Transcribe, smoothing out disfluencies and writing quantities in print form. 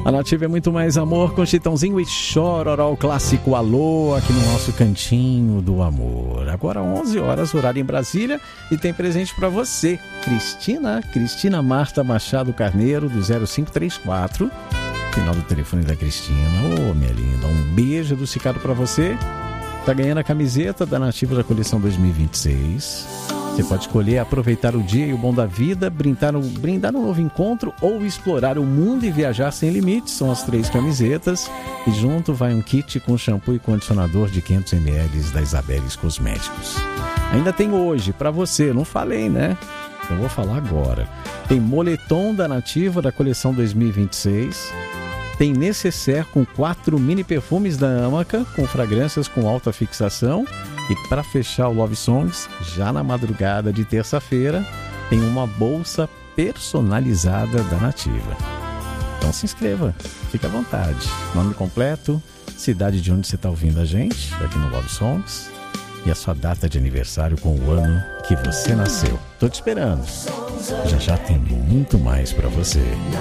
A Nativa é muito mais amor com Chitãozinho e Chororó, o clássico Alô, aqui no nosso cantinho do amor. Agora 11 horas, horário em Brasília, e tem presente para você. Cristina Marta Machado Carneiro, do 0534. Final do telefone da Cristina. Ô, minha linda, um beijo do Cicado para você. Tá ganhando a camiseta da Nativa da coleção 2026. Você pode escolher aproveitar o dia e o bom da vida, brindar um novo encontro ou explorar o mundo e viajar sem limites. São as 3 camisetas. E junto vai um kit com shampoo e condicionador de 500 ml da Isabeles Cosméticos. Ainda tem hoje para você, não falei, né? Eu vou falar agora. Tem moletom da Nativa da coleção 2026. Tem necessaire com 4 mini perfumes da Amaca, com fragrâncias com alta fixação. E para fechar o Love Songs, já na madrugada de terça-feira, tem uma bolsa personalizada da Nativa. Então se inscreva, fique à vontade. Nome completo, cidade de onde você está ouvindo a gente, aqui no Love Songs, e a sua data de aniversário com o ano que você nasceu. Tô te esperando. Já tem muito mais para você.